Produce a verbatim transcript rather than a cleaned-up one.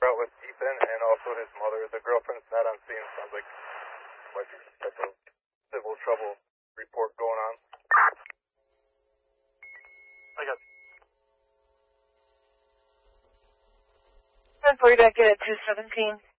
out with Ethan and also his mother. The girlfriend's not on scene. Sounds like might be some type of civil trouble report going on. I got ten forty back in at two seventeen.